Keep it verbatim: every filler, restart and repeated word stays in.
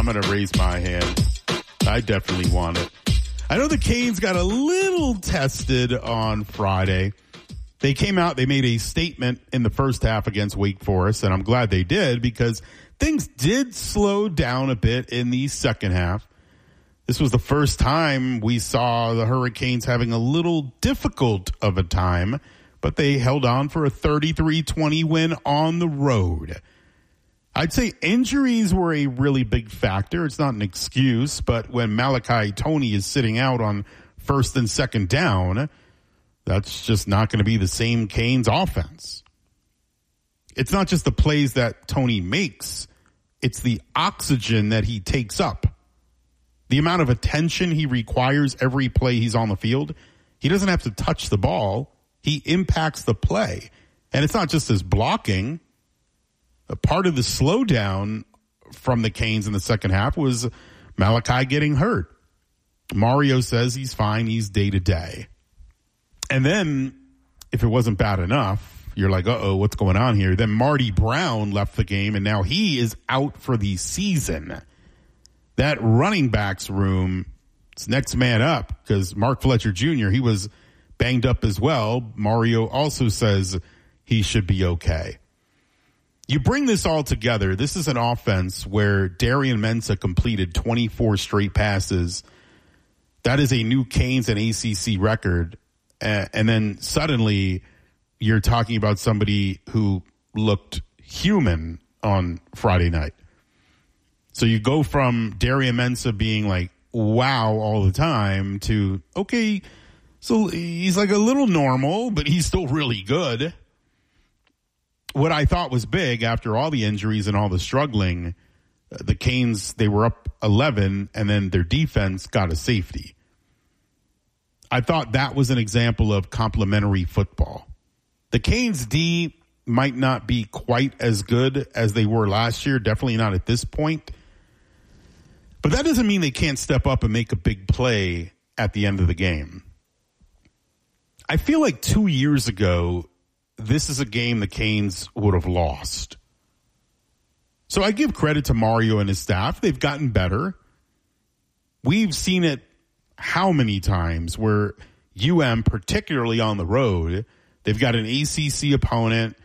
going to raise my hand. I definitely want it. I know the Canes got a little tested on Friday. They came out, they made a statement in the first half against Wake Forest, and I'm glad they did because things did slow down a bit in the second half. This was the first time we saw the Hurricanes having a little difficult of a time, but they held on for a thirty-three twenty win on the road. I'd say injuries were a really big factor. It's not an excuse, but when Malachi Tony is sitting out on first and second down, that's just not going to be the same Canes offense. It's not just the plays that Tony makes. It's the oxygen that he takes up. The amount of attention he requires every play he's on the field. He doesn't have to touch the ball. He impacts the play. And it's not just his blocking. A part of the slowdown from the Canes in the second half was Malachi getting hurt. Mario says he's fine. He's day to day. And then, if it wasn't bad enough, you're like, uh-oh, what's going on here? Then Marty Brown left the game, and now he is out for the season. That running backs room, it's next man up, because Mark Fletcher Junior, he was banged up as well. Mario also says he should be okay. You bring this all together, this is an offense where Darian Mensah completed twenty-four straight passes. That is a new Canes and A C C record. Uh, and then suddenly you're talking about somebody who looked human on Friday night. So you go from Darian Mensah being like, wow, all the time to, okay, so he's like a little normal, but he's still really good. What I thought was big after all the injuries and all the struggling, uh, the Canes, they were up eleven, and then their defense got a safety. I thought that was an example of complementary football. The Canes D might not be quite as good as they were last year, definitely not at this point. But that doesn't mean they can't step up and make a big play at the end of the game. I feel like two years ago, this is a game the Canes would have lost. So I give credit to Mario and his staff. They've gotten better. We've seen it how many times where U M, particularly on the road, they've got an A C C opponent.